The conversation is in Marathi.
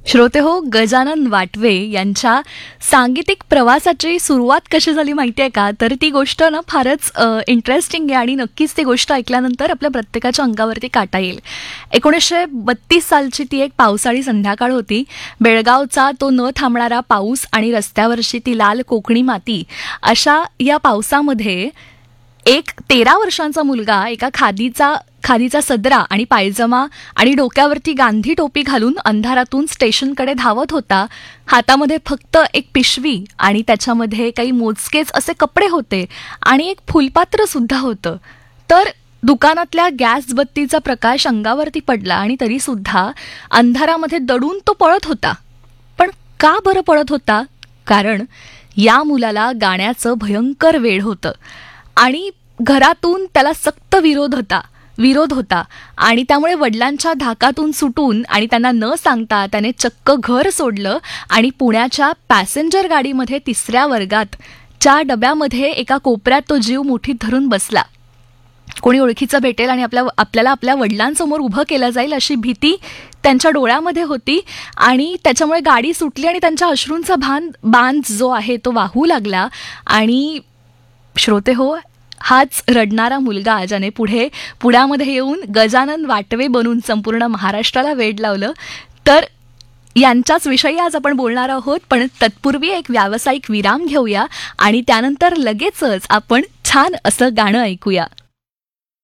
श्रोते हो, गजानन वाटवे यांच्या सांगीतिक प्रवासाची सुरुवात कशी झाली माहिती आहे का? तर ती गोष्ट ना फारच इंटरेस्टिंग आहे आणि नक्कीच ती गोष्ट ऐकल्यानंतर आपल्या प्रत्येकाच्या अंगावरती काटा येईल. 1932 सालची ती एक पावसाळी संध्याकाळ होती. बेळगावचा तो न थांबणारा पाऊस आणि रस्त्यावरची ती लाल कोकणी माती, अशा या पावसामध्ये एक 13 वर्षांचा मुलगा एका खादीचा सदरा आणि पायजमा आणि डोक्यावरती गांधी टोपी घालून अंधारातून स्टेशनकडे धावत होता. हातामध्ये फक्त एक पिशवी आणि त्याच्यामध्ये काही मोजकेच असे कपडे होते आणि एक फुलपात्र सुद्धा होतं. तर दुकानातल्या गॅस बत्तीचा प्रकाश अंगावरती पडला आणि तरी सुद्धा अंधारामध्ये दडून तो पळत होता. पण का बरं पळत होता? कारण या मुलाला गाण्याचं भयंकर वेड होतं आणि घरातून त्याला सक्त विरोध होता आणि त्यामुळे वडिलांच्या धाकातून सुटून आणि त्यांना न सांगता त्याने चक्क घर सोडलं आणि पुण्याच्या पॅसेंजर गाडीमध्ये 3ऱ्या वर्गात च्या डब्यामध्ये एका कोपऱ्यात तो जीव मुठीत धरून बसला. कोणी ओळखीचं भेटेल आणि आपल्याला आपल्या वडिलांसमोर उभं केलं जाईल अशी भीती त्यांच्या डोळ्यामध्ये होती आणि त्याच्यामुळे गाडी सुटली आणि त्यांच्या अश्रूंचा बांध जो आहे तो वाहू लागला. आणि श्रोते हो, हाच रडणारा मुलगा ज्याने पुण्यामध्ये येऊन गजानन वाटवे बनून संपूर्ण महाराष्ट्राला वेड लावलं. तर यांच्याच विषयी आज आपण बोलणार आहोत. पण तत्पूर्वी एक व्यावसायिक विराम घेऊया आणि त्यानंतर लगेचच आपण छान असं गाणं ऐकूया.